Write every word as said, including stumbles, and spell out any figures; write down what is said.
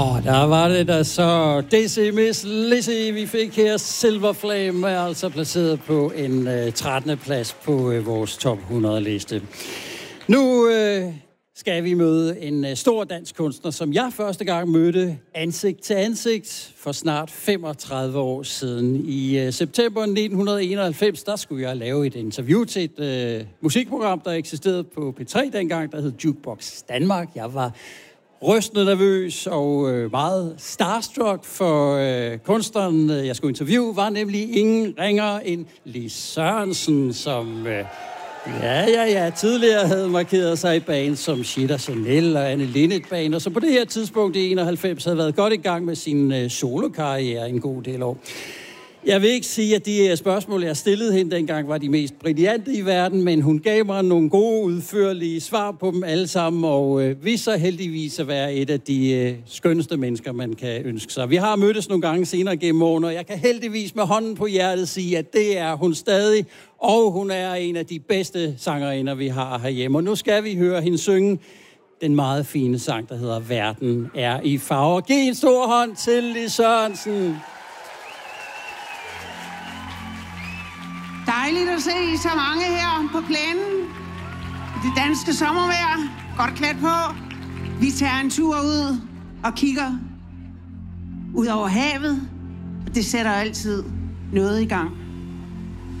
Og der var det da så Dizzy Miss Lizzy, vi fik her. Silver Flame er altså placeret på en uh, trettende plads på uh, vores top hundrede liste. Nu uh, skal vi møde en uh, stor dansk kunstner, som jeg første gang mødte ansigt til ansigt for snart femogtredive år siden. I uh, september nitten enoghalvfems, der skulle jeg lave et interview til et uh, musikprogram, der eksisterede på P tre dengang, der hed Jukebox Danmark. Jeg var rystende nervøs og øh, meget starstruck, for øh, kunstneren, øh, jeg skulle interviewe, var nemlig ingen ringere end Lis Sørensen, som øh, ja, ja, ja, tidligere havde markeret sig i banen som Shit og Chanel og Anne Linnet-banen, og som på det her tidspunkt i enoghalvfems havde været godt i gang med sin øh, solokarriere en god del år. Jeg vil ikke sige, at de spørgsmål, jeg stillede hende dengang, var de mest brillante i verden, men hun gav mig nogle gode, udførlige svar på dem alle sammen, og øh, viste sig heldigvis at være et af de øh, skønneste mennesker, man kan ønske sig. Vi har mødtes nogle gange senere gennem årene, og jeg kan heldigvis med hånden på hjertet sige, at det er hun stadig, og hun er en af de bedste sangerinder, vi har herhjemme. Og nu skal vi høre hende synge den meget fine sang, der hedder Verden er i farver. Giv en stor hånd til Lis Sørensen. Dejligt at se så mange her på plænen. Det danske sommervejr. Godt klædt på. Vi tager en tur ud og kigger ud over havet. Og det sætter altid noget i gang.